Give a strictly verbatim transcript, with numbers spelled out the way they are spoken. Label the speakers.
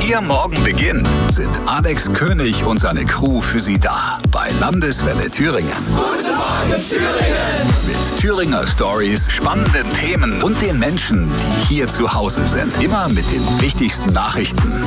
Speaker 1: Ihr Morgen beginnt, sind Alex König und seine Crew für Sie da bei Landeswelle Thüringen.
Speaker 2: Guten Morgen Thüringen!
Speaker 1: Mit Thüringer Stories, spannenden Themen und den Menschen, die hier zu Hause sind. Immer mit den wichtigsten Nachrichten